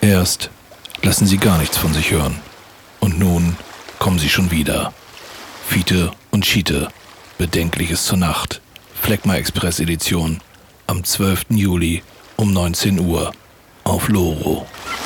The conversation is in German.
Erst lassen sie gar nichts von sich hören. Und nun kommen sie schon wieder. Fiete und Schiete, Bedenkliches zur Nacht. Phlegma Express Edition am 12. Juli um 19 Uhr auf Loro.